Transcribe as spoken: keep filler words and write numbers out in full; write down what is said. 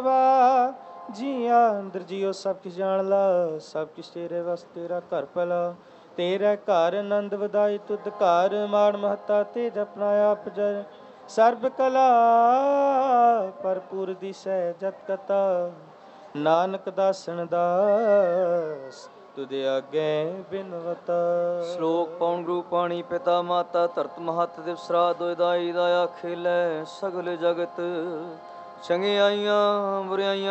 ਜੀਆਂ ਅੰਦਰ ਜੀਓ ਸਭ ਕਿਛ ਜਾਣ ਲਾ, ਸਭ ਕਿਛ ਤੇਰੇ ਵਸ ਤੇਰਾ ਘਰ ਭਲਾ। ਤੇਰਾ ਘਰ ਆਨੰਦ ਵਧਾਈ ਤੁਧ ਘਰ, ਮਾਣ ਮਹੱਤਾ ਤੇ ਜਪਨਾ ਆਪ ਜਰ। ਸਰਬ ਕਲਾ ਭਰਪੂਰ ਦਿਸੈ ਜਤ ਕਤਾ, ਨਾਨਕ ਦਾਸਨ ਦਾਸ ਤੁਧ ਆਗੇ ਬਿਨਵਤਾ। ਸ਼ਲੋਕ ਪਉਣ ਗੁਰੂ ਪਾਣੀ ਪਿਤਾ ਮਾਤਾ ਧਰਤ ਮਹਤ ਦਿਵਸਰਾ ਦੋਇ ਦਾਈ ਦਾਇਆ ਖੇਲੇ ਸਗਲ ਜਗਤ। ਚੰਗਿਆਈਆਂ ਬੁਰਿਆਈਆਂ